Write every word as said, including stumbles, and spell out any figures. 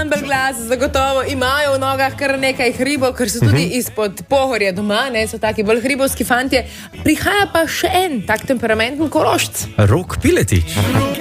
ansambl glas, zagotovo imajo v nogah kar nekaj hribov, ker so tudi uh-huh. izpod Pohorja doma, ne, so taki bolj hribovski fantje. Prihaja pa še en tak temperamenten Korošc. Rok Piletič.